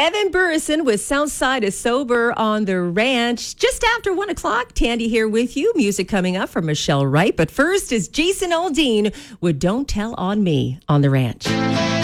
Evan Burrison with Southside is Sober on the Ranch. Just after 1 o'clock, Tandy here with you. Music coming up from Michelle Wright. But first is Jason Aldean with Don't Tell on Me on the Ranch.